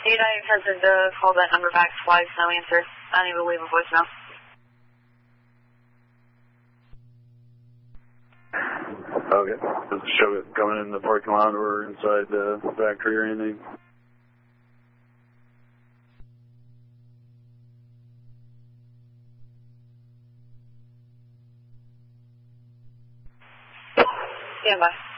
United has been call that number back twice, no answer. Unable to leave a voicemail. Okay. Does it show it coming in the parking lot or inside the factory or anything? Stand by.